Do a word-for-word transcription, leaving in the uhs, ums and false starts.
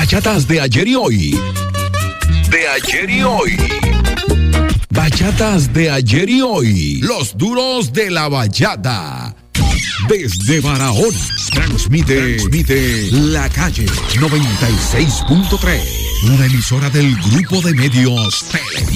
Bachatas de ayer y hoy. De ayer y hoy. Bachatas de ayer y hoy. Los duros de la bachata. Desde Barahona. Transmite, transmite La Calle noventa y seis punto tres. Una emisora del Grupo de Medios Televisa.